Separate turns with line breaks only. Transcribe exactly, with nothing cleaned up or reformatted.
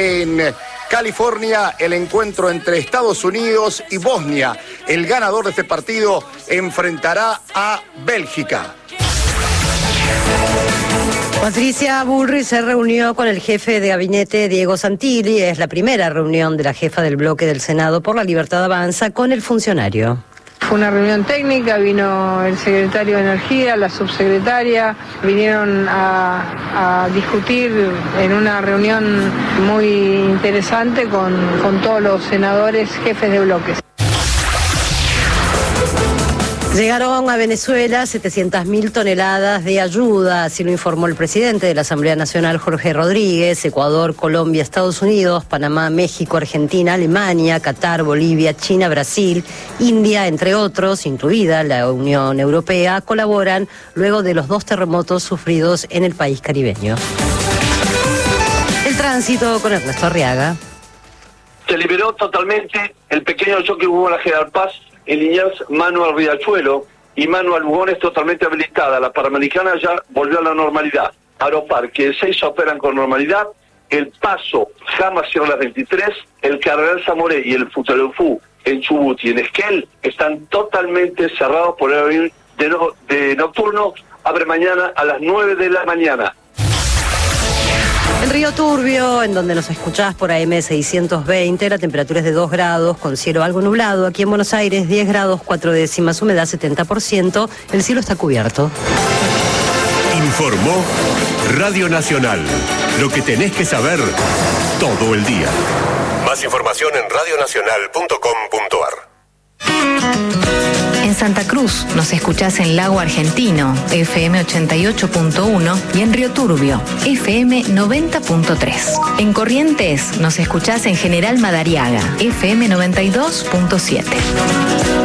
en California, el encuentro entre Estados Unidos y Bosnia. El ganador de este partido enfrentará a Bélgica.
Patricia Bullrich se reunió con el jefe de gabinete Diego Santilli. Es la primera reunión de la jefa del bloque del Senado por la Libertad Avanza con el funcionario.
Fue una reunión técnica, vino el secretario de Energía, la subsecretaria, vinieron a, a discutir en una reunión muy interesante con, con todos los senadores jefes de bloques.
Llegaron a Venezuela setecientas mil toneladas de ayuda, así lo informó el presidente de la Asamblea Nacional, Jorge Rodríguez. Ecuador, Colombia, Estados Unidos, Panamá, México, Argentina, Alemania, Qatar, Bolivia, China, Brasil, India, entre otros, incluida la Unión Europea, colaboran luego de los dos terremotos sufridos en el país caribeño. El tránsito con Ernesto Arriaga.
Se liberó totalmente el pequeño choque que hubo en la General Paz en Liniers, mano al Riachuelo y mano al Lugones totalmente habilitada. La Panamericana ya volvió a la normalidad. Aeroparque, el seis operan con normalidad. El Paso, Jama, Sierra las veintitrés, el Cardenal Zamoré y el Futaleufú en Chubut y en Esquel están totalmente cerrados por el avión de, no, de nocturno. Abre mañana a las nueve de la mañana.
En Río Turbio, en donde nos escuchás por A M seiscientos veinte, la temperatura es de dos grados, con cielo algo nublado. Aquí en Buenos Aires, diez grados, cuatro décimas, humedad setenta por ciento. El cielo está cubierto.
Informó Radio Nacional. Lo que tenés que saber todo el día. Más información en radio nacional punto com punto ar.
En Santa Cruz nos escuchás en Lago Argentino, F M ochenta y ocho punto uno, y en Río Turbio, F M noventa punto tres. En Corrientes nos escuchás en General Madariaga, F M noventa y dos punto siete.